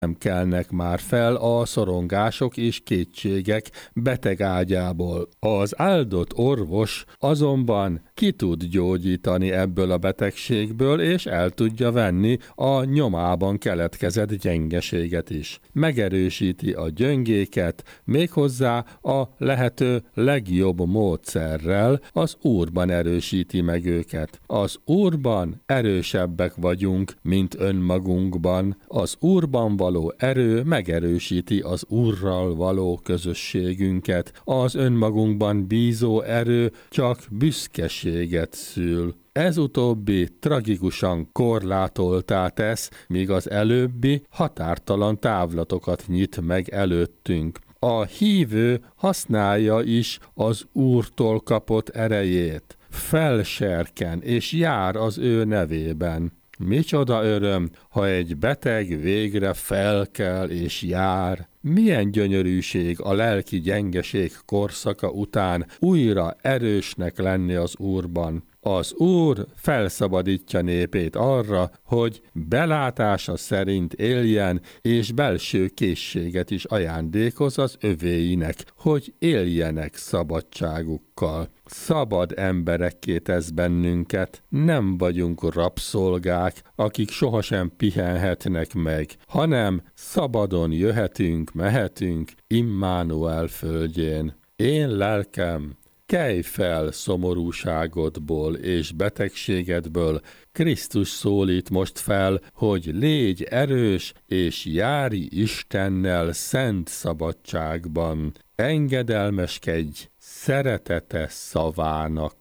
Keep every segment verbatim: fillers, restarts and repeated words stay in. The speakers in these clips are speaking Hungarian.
nem kelnek már fel a szorongások és kétségek beteg ágyából. Az áldott orvos azonban ki tud gyógyítani ebből a betegségből, és el tudja venni a nyomában keletkezett gyengeséget is. Megerősíti a gyöngéket, méghozzá a lehető legjobb módszerrel, az Úrban erősíti meg őket. Az Úrban erősebbek vagyunk, mint önmagunkban. Az Úrban való erő megerősíti az Úrral való közösségünket. Az önmagunkban bízó erő csak büszkeséget szül. Ez utóbbi tragikusan korlátoltá tesz, míg az előbbi határtalan távlatokat nyit meg előttünk. A hívő használja is az Úrtól kapott erejét. Felserken és jár az ő nevében. Micsoda öröm, ha egy beteg végre felkel és jár. Milyen gyönyörűség a lelki gyengeség korszaka után újra erősnek lenni az Úrban. Az Úr felszabadítja népét arra, hogy belátása szerint éljen, és belső készséget is ajándékoz az övéinek, hogy éljenek szabadságukkal. Szabad emberekké tesz bennünket, nem vagyunk rabszolgák, akik sohasem pihenhetnek meg, hanem szabadon jöhetünk, mehetünk Immanuel földjén. Én lelkem, kelj fel szomorúságodból és betegségedből, Krisztus szólít most fel, hogy légy erős és járj Istennel szent szabadságban. Engedelmeskedj szeretete szavának.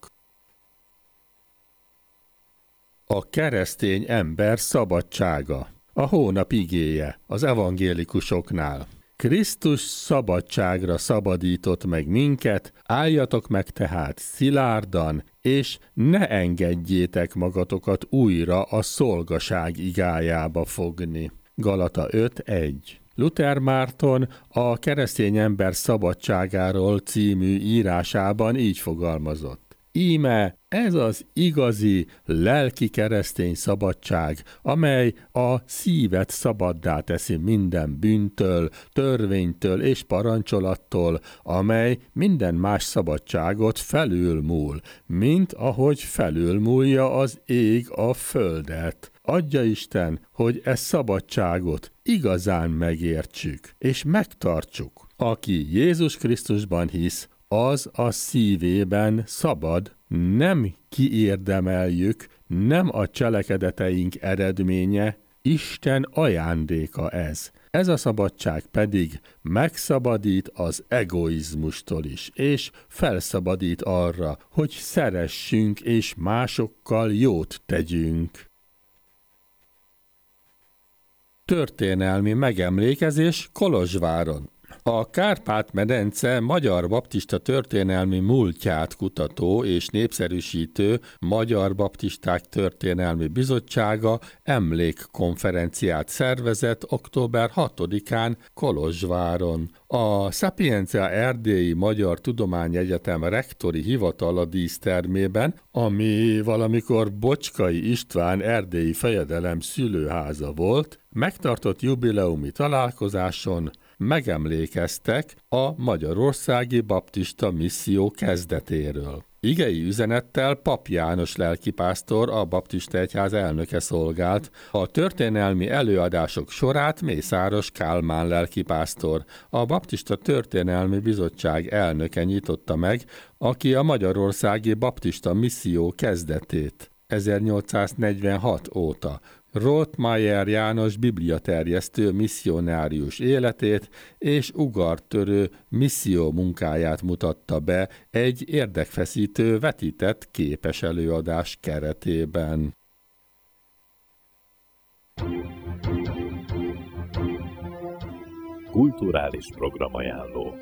A keresztény ember szabadsága. A hónap igéje az evangélikusoknál. Krisztus szabadságra szabadított meg minket, álljatok meg tehát szilárdan, és ne engedjétek magatokat újra a szolgaság igájába fogni. Galata öt egy. Luther Márton a Keresztény ember szabadságáról című írásában így fogalmazott. Íme ez az igazi, lelki keresztény szabadság, amely a szívet szabaddá teszi minden bűntől, törvénytől és parancsolattól, amely minden más szabadságot felülmúl, mint ahogy felülmúlja az ég a földet. Adja Isten, hogy e szabadságot igazán megértsük, és megtartsuk. Aki Jézus Krisztusban hisz, az a szívében szabad, nem kiérdemeljük, nem a cselekedeteink eredménye, Isten ajándéka ez. Ez a szabadság pedig megszabadít az egoizmustól is, és felszabadít arra, hogy szeressünk és másokkal jót tegyünk. Történelmi megemlékezés Kolozsváron. A Kárpát-medence Magyar Baptista Történelmi Múltját kutató és népszerűsítő Magyar Baptisták Történelmi Bizottsága emlékkonferenciát szervezett október hatodikán Kolozsváron. A Sapientia Erdélyi Magyar Tudományegyetem rektori hivatala dísztermében, ami valamikor Bocskai István erdélyi fejedelem szülőháza volt, megtartott jubileumi találkozáson megemlékeztek a Magyarországi Baptista Misszió kezdetéről. Igei üzenettel Pap János lelkipásztor, a Baptista Egyház elnöke szolgált. A történelmi előadások sorát Mészáros Kálmán lelkipásztor, a Baptista Történelmi Bizottság elnöke nyitotta meg, aki a Magyarországi Baptista Misszió kezdetét ezernyolcszáznegyvenhat óta Rothmeier János bibliaterjesztő misszionárius életét és ugartörő misszió munkáját mutatta be egy érdekfeszítő vetített képes előadás keretében. Kulturális programajánló.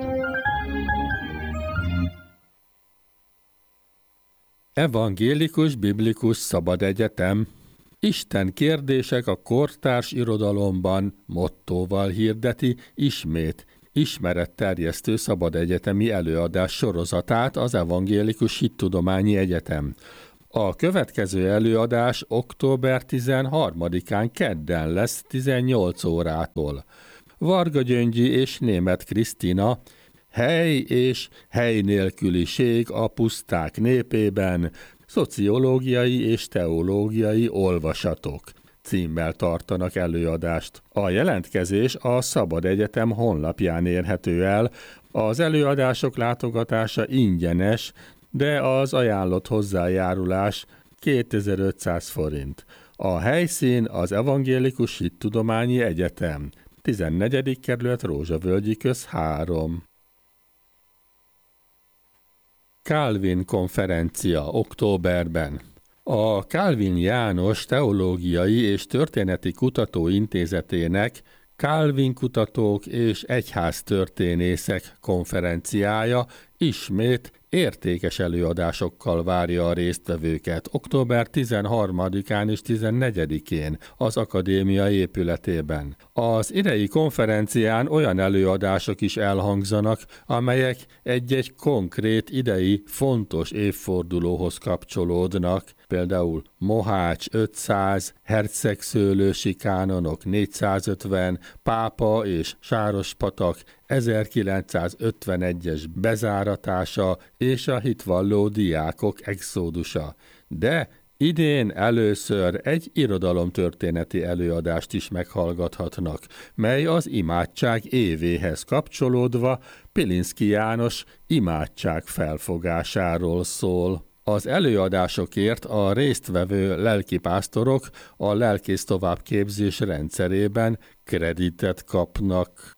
Evangélikus Biblikus Szabad Egyetem. Isten kérdések a kortárs irodalomban mottóval hirdeti ismét ismeretterjesztő szabadegyetemi előadás sorozatát az Evangélikus Hittudományi Egyetem. A következő előadás október tizenharmadikán kedden lesz tizennyolc órától. Varga Gyöngyi és Németh Krisztina, Hely és hely nélküliség a puszták népében, szociológiai és teológiai olvasatok címmel tartanak előadást. A jelentkezés a Szabad Egyetem honlapján érhető el. Az előadások látogatása ingyenes, de az ajánlott hozzájárulás kétezer-ötszáz forint. A helyszín az Evangélikus Hittudományi Egyetem, tizennegyedik kerület, Rózsavölgyi köz három. Calvin konferencia októberben. A Calvin János Teológiai és Történeti Kutatóintézetének Calvin kutatók és egyháztörténészek konferenciája ismét értékes előadásokkal várja a résztvevőket október tizenharmadikán és tizennegyedikén az akadémia épületében. Az idei konferencián olyan előadások is elhangzanak, amelyek egy-egy konkrét idei fontos évfordulóhoz kapcsolódnak, például Mohács ötszáz, hercegszőlősi kánonok négyszázötven, pápa és Sárospatak ezerkilencszázötvenegyes bezáratása és a hitvalló diákok exódusa. De idén először egy irodalomtörténeti előadást is meghallgathatnak, mely az imádság évéhez kapcsolódva Pilinszky János imádság felfogásáról szól. Az előadásokért a résztvevő lelkipásztorok a lelkész továbbképzés rendszerében kreditet kapnak.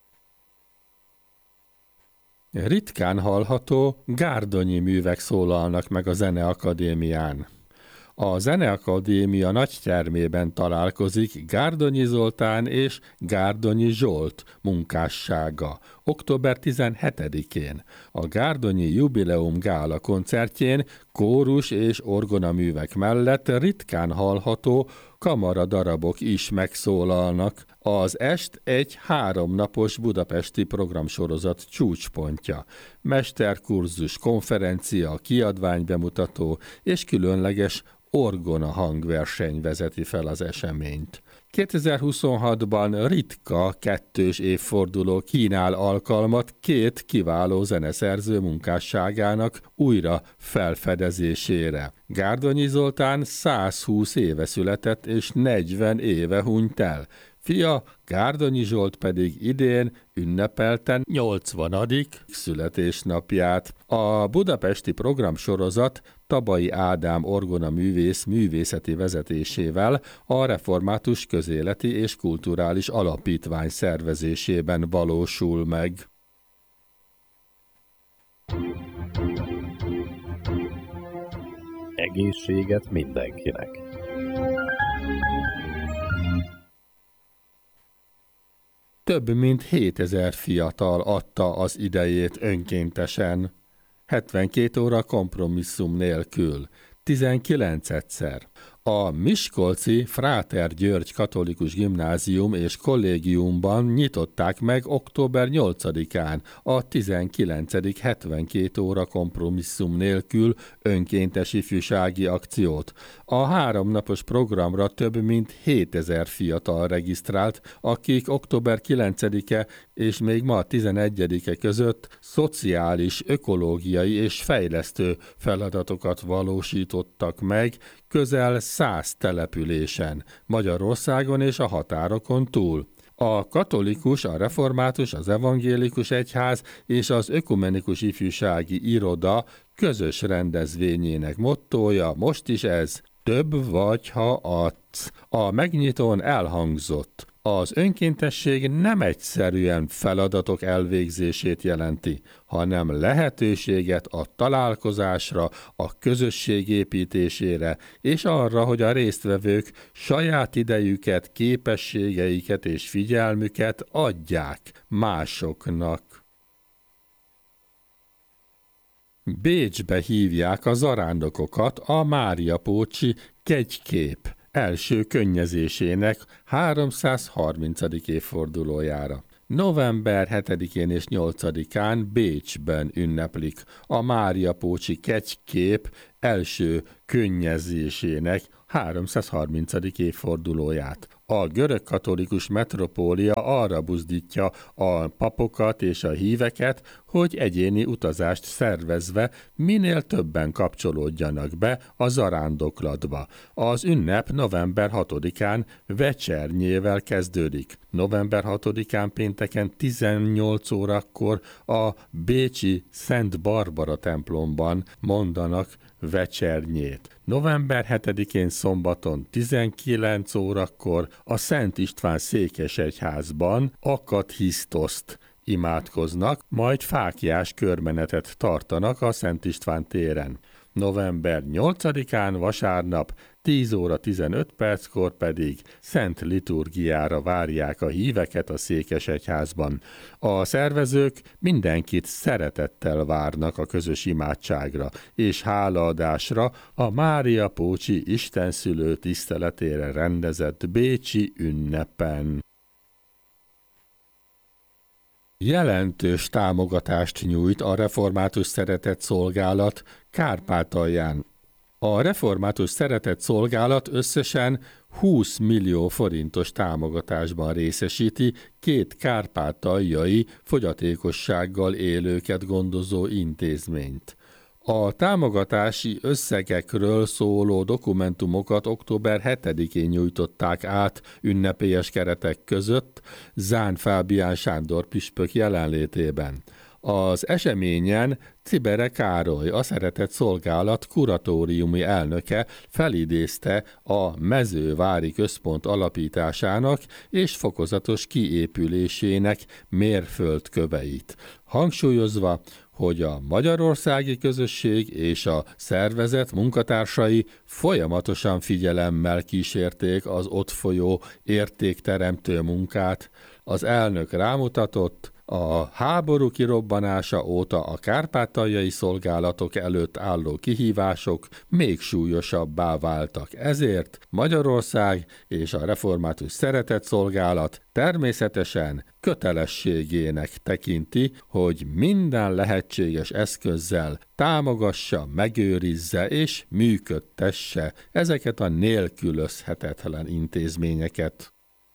Ritkán hallható gárdonyi művek szólalnak meg a Zeneakadémián. A Zeneakadémia nagytermében találkozik Gárdonyi Zoltán és Gárdonyi Zsolt munkássága október tizenhetedikén. A Gárdonyi Jubileum Gála koncertjén kórus és orgonaművek mellett ritkán hallható kamaradarabok is megszólalnak. Az est egy háromnapos budapesti programsorozat csúcspontja. Mesterkurzus, konferencia, kiadványbemutató és különleges orgona hangverseny vezeti fel az eseményt. kétezer-huszonhatban ritka kettős évforduló kínál alkalmat két kiváló zeneszerző munkásságának újra felfedezésére. Gárdonyi Zoltán százhúsz éve született és negyven éve hunyt el. Fia, Gárdonyi Zsolt pedig idén ünnepelte nyolcvanadik születésnapját. A budapesti programsorozat Tabai Ádám orgonaművész művészeti vezetésével a Református Közéleti és Kulturális Alapítvány szervezésében valósul meg. Egészséget mindenkinek! Több mint hétezer fiatal adta az idejét önkéntesen, hetvenkét óra kompromisszum nélkül, tizenkilencedszer. A miskolci Fráter György Katolikus Gimnázium és Kollégiumban nyitották meg október nyolcadikán a tizenkilencedik hetvenkét óra kompromisszum nélkül önkéntes ifjúsági akciót. A háromnapos programra több mint hétezer fiatal regisztrált, akik október kilencedike és még ma tizenegyedike között szociális, ökológiai és fejlesztő feladatokat valósítottak meg közel száz településen, Magyarországon és a határokon túl. A katolikus, a református, az evangélikus egyház és az ökumenikus ifjúsági iroda közös rendezvényének mottója most is ez: több vagy, ha adsz. A megnyitón elhangzott: az önkéntesség nem egyszerűen feladatok elvégzését jelenti, hanem lehetőséget a találkozásra, a közösség építésére, és arra, hogy a résztvevők saját idejüket, képességeiket és figyelmüket adják másoknak. Bécsbe hívják a zarándokokat a Máriapócsi kegykép első könnyezésének háromszázharmincadik évfordulójára. November hetedikén és nyolcadikán Bécsben ünneplik a Máriapócsi kegykép első könnyezésének háromszázharmincadik évfordulóját. A görögkatolikus metropólia arra buzdítja a papokat és a híveket, hogy egyéni utazást szervezve minél többen kapcsolódjanak be a zarándoklatba. Az ünnep november hatodikán vecsernyével kezdődik. November hatodikán pénteken tizennyolc órakor a bécsi Szent Barbara templomban mondanak vecsernyét. November hetedikén szombaton tizenkilenc órakor a Szent István székesegyházban akathisztoszt imádkoznak, majd fáklyás körmenetet tartanak a Szent István téren. November nyolcadikán vasárnap tíz óra tizenöt perckor pedig szent liturgiára várják a híveket a székesegyházban. A szervezők mindenkit szeretettel várnak a közös imádságra és hálaadásra a Máriapócsi istenszülő tiszteletére rendezett bécsi ünnepen. Jelentős támogatást nyújt a Református Szeretett Szolgálat Kárpátalján. A Református Szeretett Szolgálat összesen húsz millió forintos támogatásban részesíti két kárpátaljai fogyatékossággal élőket gondozó intézményt. A támogatási összegekről szóló dokumentumokat október hetedikén nyújtották át ünnepélyes keretek között Zán Fábián Sándor püspök jelenlétében. Az eseményen Cibere Károly, a Szeretett Szolgálat kuratóriumi elnöke felidézte a Mezővári Központ alapításának és fokozatos kiépülésének mérföldköveit, hangsúlyozva, hogy a magyarországi közösség és a szervezet munkatársai folyamatosan figyelemmel kísérték az ott folyó értékteremtő munkát. Az elnök rámutatott, a háború kirobbanása óta a kárpátaljai szolgálatok előtt álló kihívások még súlyosabbá váltak. Ezért Magyarország és a Református Szeretett Szolgálat természetesen kötelességének tekinti, hogy minden lehetséges eszközzel támogassa, megőrizze és működtesse ezeket a nélkülözhetetlen intézményeket.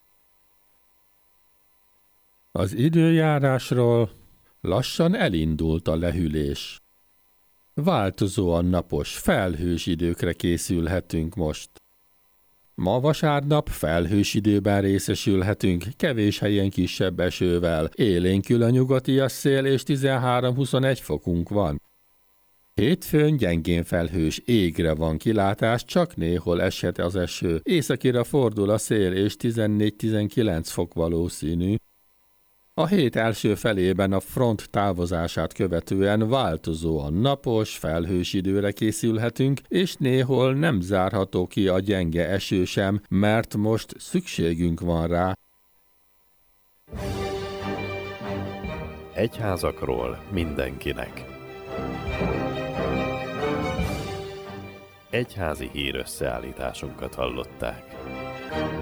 Az időjárásról lassan elindult a lehűlés. Változóan napos, felhős időkre készülhetünk most. Ma vasárnap felhős időben részesülhetünk, kevés helyen kisebb esővel, élénkül a nyugatias szél és tizenhárom-huszonegy fokunk van. Hétfőn gyengén felhős égre van kilátás, csak néhol eshet az eső, északira fordul a szél és tizennégy-tizenkilenc fok valószínű. A hét első felében a front távozását követően változóan napos, felhős időre készülhetünk, és néhol nem zárható ki a gyenge eső sem, mert most szükségünk van rá. Egyházakról mindenkinek. Egyházi hírösszeállításunkat hallották.